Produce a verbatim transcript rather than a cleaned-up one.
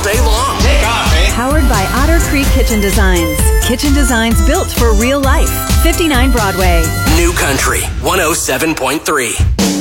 all day long. Take off, eh? Powered by Otter Creek Kitchen Designs. Kitchen designs built for real life. fifty-nine Broadway. New Country one oh seven point three.